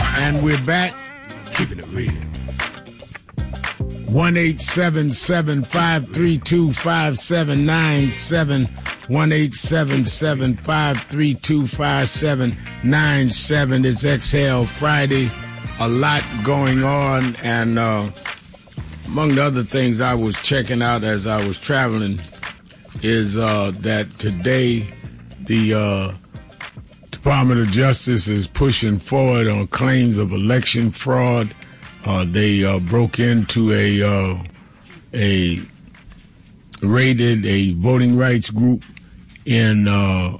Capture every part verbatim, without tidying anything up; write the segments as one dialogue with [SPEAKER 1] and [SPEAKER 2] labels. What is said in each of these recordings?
[SPEAKER 1] And we're back. Keeping it real. one eight seven seven, five three two, five seven nine seven. one eight seven seven, five three two, five seven nine seven. It's Exhale Friday. A lot going on. And uh, among the other things I was checking out as I was traveling is uh, that today the uh, Department of Justice is pushing forward on claims of election fraud. Uh, they uh, broke into a uh, a raided a voting rights group in uh,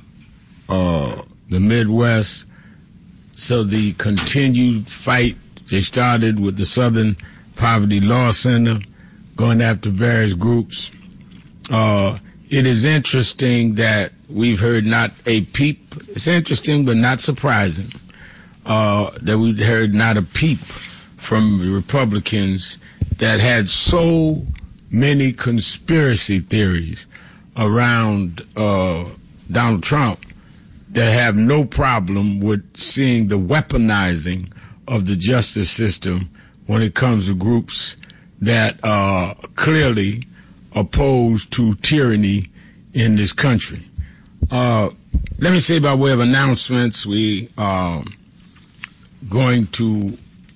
[SPEAKER 1] uh, the Midwest. So the continued fight, they started with the Southern Poverty Law Center, going after various groups. Uh, it is interesting that we've heard not a peep. It's interesting, but not surprising, uh, that we've heard not a peep from the Republicans that had so many conspiracy theories around uh, Donald Trump that have no problem with seeing the weaponizing of the justice system when it comes to groups that are clearly opposed to tyranny in this country. Uh, let me say by way of announcements, we are going to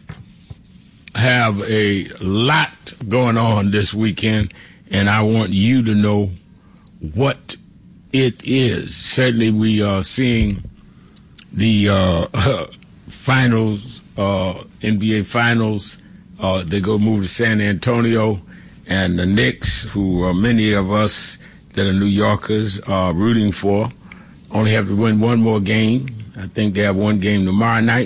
[SPEAKER 1] have a lot going on this weekend, and I want you to know what it is. Certainly we are seeing the uh, finals, uh, N B A finals. Uh, they go move to San Antonio, and the Knicks, who are many of us that are New Yorkers are rooting for, only have to win one more game. I think they have one game tomorrow night.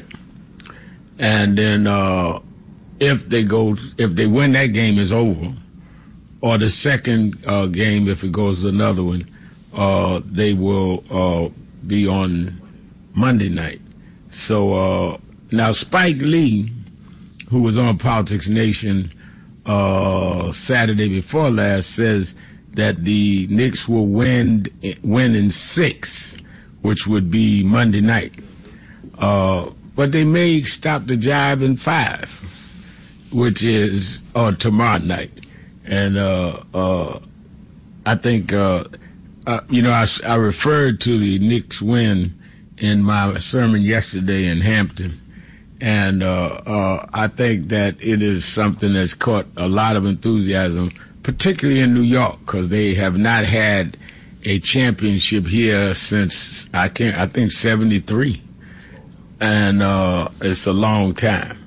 [SPEAKER 1] And then uh, if they go, if they win that game, is over. Or the second uh, game, if it goes to another one, uh, they will uh, be on Monday night. So uh, now Spike Lee, who was on Politics Nation uh, Saturday before last, says that the Knicks will win win in six, which would be Monday night. Uh, but they may stop the jive in five, which is uh, tomorrow night. And uh, uh, I think, uh, uh, you know, I, I referred to the Knicks win in my sermon yesterday in Hampton. And uh, uh, I think that it is something that's caught a lot of enthusiasm, particularly in New York, because they have not had a championship here since, I can't, I think, seventy-three. And uh, it's a long time.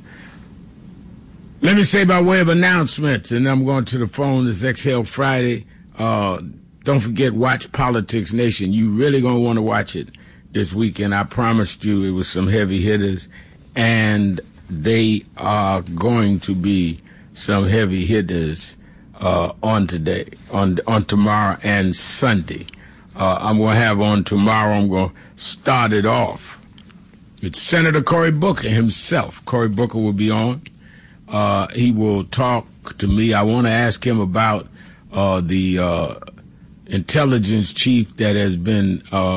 [SPEAKER 1] Let me say by way of announcement, and I'm going to the phone, this Exhale Friday. Uh, don't forget, watch Politics Nation. You really going to want to watch it this weekend. I promised you it was some heavy hitters, and they are going to be some heavy hitters uh, on today, on on tomorrow and Sunday. Uh, I'm going to have on tomorrow, I'm going to start it off. It's Senator Cory Booker himself. Cory Booker will be on. Uh, he will talk to me. I want to ask him about uh, the uh, intelligence chief that has been uh,